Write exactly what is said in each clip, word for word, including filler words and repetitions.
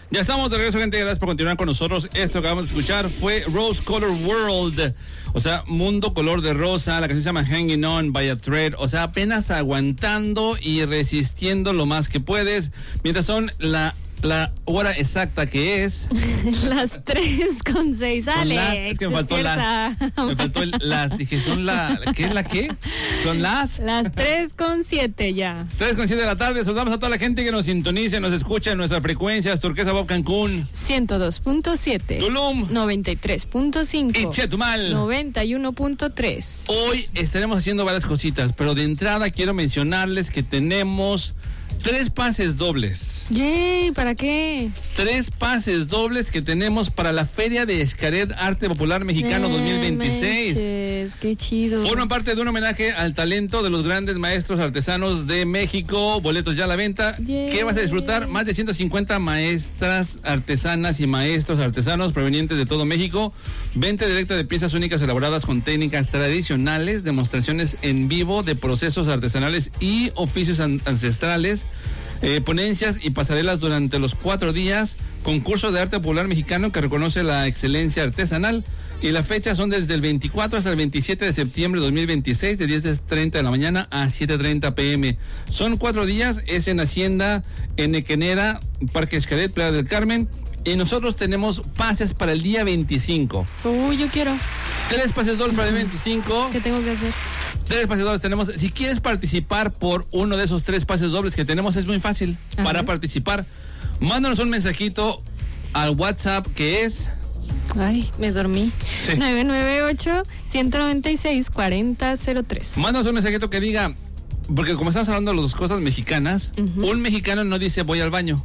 Ya estamos de regreso, gente. Gracias por continuar con nosotros. Esto que acabamos de escuchar fue Rose Color World. O sea, Mundo Color de Rosa. La canción se llama Hanging On by a Thread. O sea, apenas aguantando y resistiendo lo más que puedes. Mientras son la... La hora exacta que es... Las tres con seis, Alex. Las, es que me faltó las... Me faltó el, las... Dije, son la... ¿Qué es la qué? Son las... Las tres con siete ya. tres con siete de la tarde. Saludamos a toda la gente que nos sintonice, nos escucha en nuestras frecuencias. Turquesa Bob Cancún. ciento dos punto siete. Tulum. noventa y tres punto cinco. Y Chetumal. noventa y uno punto tres. Hoy estaremos haciendo varias cositas, pero de entrada quiero mencionarles que tenemos... Tres pases dobles. Yay, ¿para qué? Tres pases dobles que tenemos para la Feria de Xcaret Arte Popular Mexicano eh, dos mil veintiséis. Manches, qué chido. Forman parte de un homenaje al talento de los grandes maestros artesanos de México. Boletos ya a la venta. Yay. ¿Qué vas a disfrutar? Más de ciento cincuenta maestras artesanas y maestros artesanos provenientes de todo México. Venta directa de piezas únicas elaboradas con técnicas tradicionales, demostraciones en vivo de procesos artesanales y oficios an- ancestrales. Eh, ponencias y pasarelas durante los cuatro días, concurso de arte popular mexicano que reconoce la excelencia artesanal, y las fechas son desde el veinticuatro hasta el veintisiete de septiembre de dos mil veintiséis, de diez treinta de la mañana a siete treinta pm. Son cuatro días, es en Hacienda Enequenera, Parque Xcaret, Playa del Carmen, y nosotros tenemos pases para el día veinticinco. Uy, yo quiero. Tres pases dobles para el veinticinco. ¿Qué tengo que hacer? Tres pases dobles tenemos. Si quieres participar por uno de esos tres pases dobles que tenemos, es muy fácil. Ajá. Para participar, mándanos un mensajito al WhatsApp que es... Ay, me dormí. Sí. nueve nueve ocho, uno nueve seis, cuatro cero cero tres. Mándanos un mensajito que diga... Porque como estamos hablando de las cosas mexicanas, uh-huh. Un mexicano no dice voy al baño.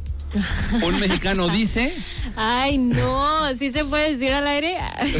Un mexicano dice... Ay, no, ¿sí se puede decir al aire?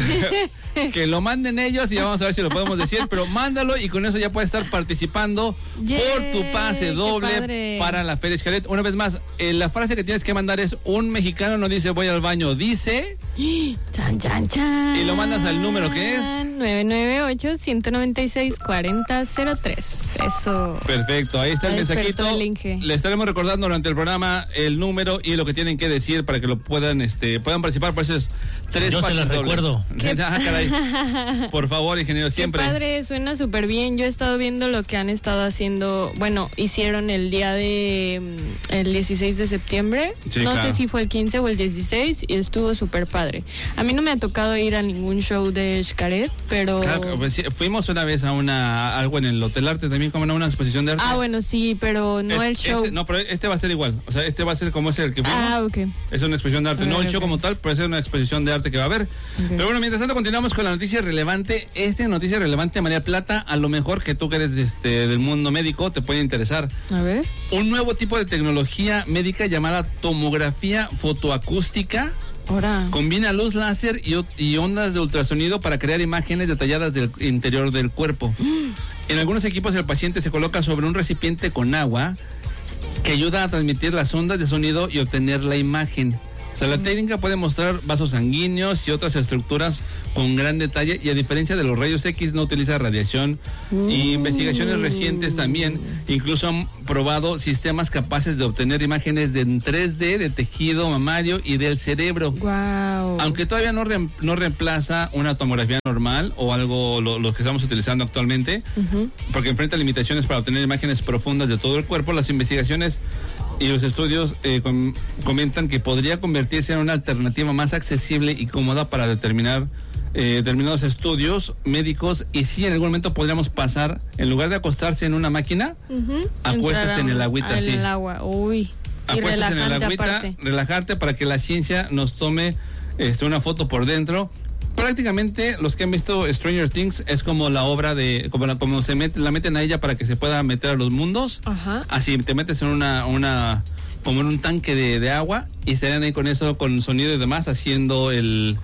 Que lo manden ellos y vamos a ver si lo podemos decir, pero mándalo y con eso ya puedes estar participando yeah, por tu pase doble para la Feria Xcaret. Una vez más, eh, la frase que tienes que mandar es: un mexicano no dice voy al baño, dice... Chan, chan, chan. Y lo mandas al número que es... nueve nueve ocho, uno nueve seis, cuatro cero cero tres. Eso. Perfecto, ahí está el mensajito. El Le estaremos recordando durante el programa el número y lo que tienen que decir para que lo puedan este puedan participar por esos tres Yo pases se los dobles. recuerdo. Ah, caray. Por favor, ingeniero, siempre. Qué padre, suena súper bien. Yo he estado viendo lo que han estado haciendo. Bueno, hicieron el día de el dieciséis de septiembre. Sí, no claro. sé si fue el quince o el dieciséis y estuvo súper padre. A mí no me ha tocado ir a ningún show de Xcaret, pero... Claro, pues, sí, fuimos una vez a una algo en el Hotel Arte también, como una exposición de arte. Ah, bueno, sí, pero no es, el show. Este, no, pero este va a ser igual. O sea, este va a ser como es el que fuimos. Ah, ok. Es una exposición de arte. Okay, no el okay. show como tal, pero es una exposición de arte que va a haber. Okay. Pero bueno, mientras tanto continuamos con la noticia relevante. Esta noticia relevante, María Plata, a lo mejor que tú que eres este, del mundo médico te puede interesar. A ver. Un nuevo tipo de tecnología médica llamada tomografía fotoacústica. Ahora. Combina luz láser y, y ondas de ultrasonido para crear imágenes detalladas del interior del cuerpo. En algunos equipos el paciente se coloca sobre un recipiente con agua que ayuda a transmitir las ondas de sonido y obtener la imagen. O sea, la técnica puede mostrar vasos sanguíneos y otras estructuras con gran detalle, y a diferencia de los rayos X no utiliza radiación. Mm. Y investigaciones recientes también incluso han probado sistemas capaces de obtener imágenes de en tres D de tejido mamario y del cerebro. Wow. Aunque todavía no, re, no reemplaza una tomografía normal o algo lo, lo que estamos utilizando actualmente, uh-huh. porque enfrenta limitaciones para obtener imágenes profundas de todo el cuerpo. Las investigaciones y los estudios eh, com- comentan que podría convertirse en una alternativa más accesible y cómoda para determinar eh, determinados estudios médicos, y si en algún momento podríamos pasar, en lugar de acostarse en una máquina, uh-huh. acuéstate en el agüita, en sí. el agua, uy. Y acuéstate en el agüita, aparte. relajarte para que la ciencia nos tome este, una foto por dentro. Prácticamente los que han visto Stranger Things es como la obra de, como, la, como se met, la meten a ella para que se pueda meter a los mundos. Ajá. Así te metes en una, una como en un tanque de, de agua y estarían ahí con eso, con sonido y demás, haciendo el,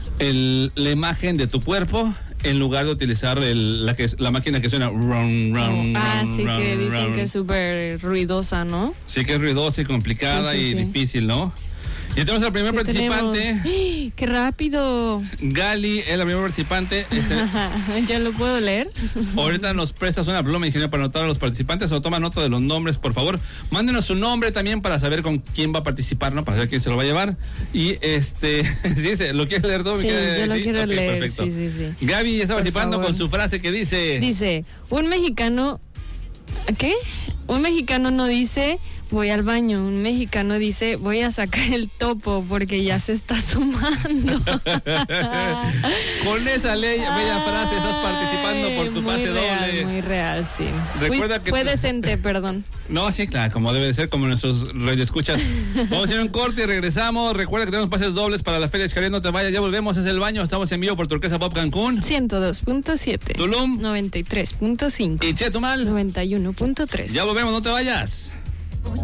el la imagen de tu cuerpo, en lugar de utilizar el, la que la máquina que suena run, run, oh, ah, run, sí, run, que dicen run. que es súper ruidosa, ¿no? Sí, que es ruidosa y complicada, sí, sí, y sí. difícil, ¿no? Y tenemos al primer participante. Tenemos? ¡Qué rápido! Gali es la primera participante. Este, ¿Ya lo puedo leer? Ahorita nos prestas una pluma, ingeniero, para anotar a los participantes, o toma nota de los nombres, por favor. Mándenos su nombre también para saber con quién va a participar, ¿no? Para saber quién se lo va a llevar. Y este, sí, ¿lo quieres leer tú? Sí, yo lo ¿sí? quiero Okay, leer, perfecto. sí, sí, sí. Gaby está Por participando favor. con su frase que dice... Dice, un mexicano... ¿Qué? Un mexicano no dice voy al baño, un mexicano dice voy a sacar el topo porque ya se está sumando. Con esa ley, bella frase, estás participando por tu muy pase real, doble. Muy real, sí. Recuerda Fui- que Fue tú- decente, perdón. No, sí, claro, como debe de ser, como nuestros radioescuchas. Vamos a hacer un corte y regresamos. Recuerda que tenemos pases dobles para la Feria Xcaret, no te vayas, ya volvemos, es el baño, estamos en vivo por Turquesa Pop Cancún. ciento dos punto siete. Tulum. noventa y tres punto cinco. Y Chetumal. noventa y uno punto tres. Ya volvemos, no te vayas.